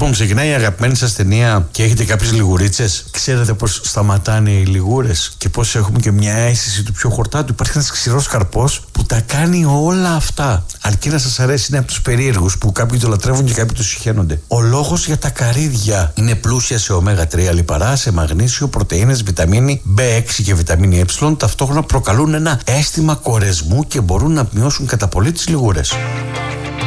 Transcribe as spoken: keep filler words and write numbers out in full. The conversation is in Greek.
Λοιπόν, ξεκινάει η αγαπημένη σας ταινία και έχετε κάποιες λιγουρίτσες. Ξέρετε πώς σταματάνε οι λιγούρες και πώς έχουμε και μια αίσθηση του πιο χορτάτου. Υπάρχει ένας ξηρός καρπός που τα κάνει όλα αυτά. Αρκεί να σας αρέσει, είναι από τους περίεργους που κάποιοι το λατρεύουν και κάποιοι το συχαίνονται. Ο λόγος για τα καρύδια: είναι πλούσια σε ωμέγα τρία λιπαρά, σε μαγνήσιο, πρωτεΐνες, βιταμίνη μπι έξι και βιταμίνη Ε. Ταυτόχρονα προκαλούν ένα αίσθημα κορεσμού και μπορούν να μειώσουν κατά πολύ τις λιγούρες.